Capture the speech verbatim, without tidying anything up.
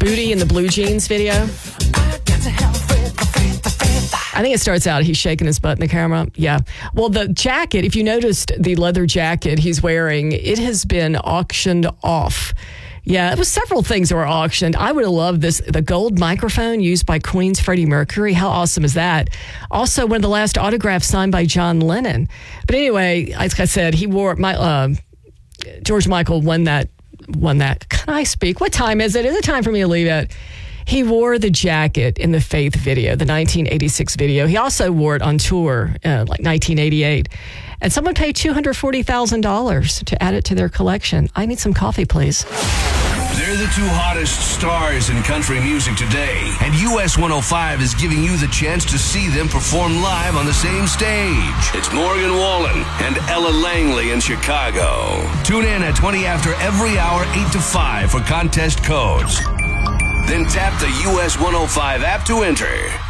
Rudy in the blue jeans video? I think it starts out, he's shaking his butt in the camera. Yeah. Well, the jacket, if you noticed the leather jacket he's wearing, it has been auctioned off. Yeah, it was several things that were auctioned. I would have loved this, the gold microphone used by Queen's Freddie Mercury. How awesome is that? Also, one of the last autographs signed by John Lennon. But anyway, like I said, he wore, my uh, George Michael won that, won that. Can I speak? What time is it? Is it time for me to leave it? He wore the jacket in the Faith video, the nineteen eighty-six video. He also wore it on tour, uh, like nineteen eighty-eight. And someone paid two hundred forty thousand dollars to add it to their collection. I need some coffee, please. They're the two hottest stars in country music today, and U S one oh five is giving you the chance to see them perform live on the same stage. It's Morgan Wallen and Ella Langley in Chicago. Tune in at twenty after every hour, eight to five for contest codes. Then tap the U S one oh five app to enter.